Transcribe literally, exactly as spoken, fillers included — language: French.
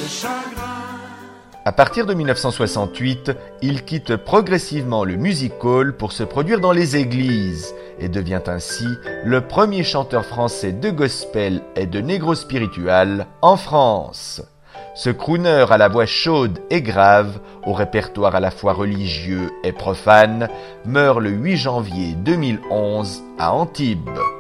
À partir de mille neuf cent soixante-huit, il quitte progressivement le music hall pour se produire dans les églises et devient ainsi le premier chanteur français de gospel et de negro spiritual en France. Ce crooner à la voix chaude et grave, au répertoire à la fois religieux et profane, meurt le huit janvier deux mille onze à Antibes.